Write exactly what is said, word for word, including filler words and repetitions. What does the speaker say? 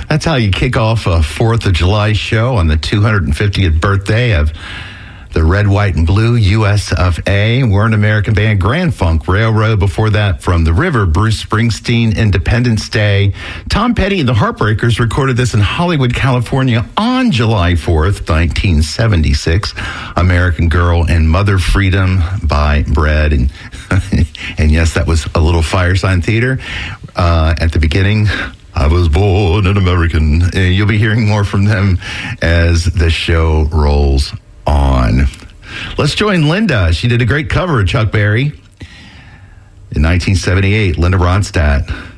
That's how you kick off a fourth of July show on the two hundred fiftieth birthday of the Red, White, and Blue U S of A. We're an American band, Grand Funk Railroad. Before that, From the River, Bruce Springsteen, Independence Day. Tom Petty and the Heartbreakers recorded this in Hollywood, California on July fourth, nineteen seventy-six. American Girl and Mother Freedom by Bread. And, and yes, that was a little Firesign Theater. Uh, at the beginning, I was born an American. Uh, you'll be hearing more from them as the show rolls on. Let's join Linda. She did a great cover of Chuck Berry in nineteen seventy-eight. Linda Ronstadt.